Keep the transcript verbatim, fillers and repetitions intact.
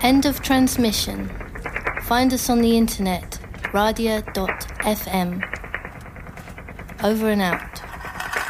End of transmission. Find us on the internet, radia dot f m. Over and out.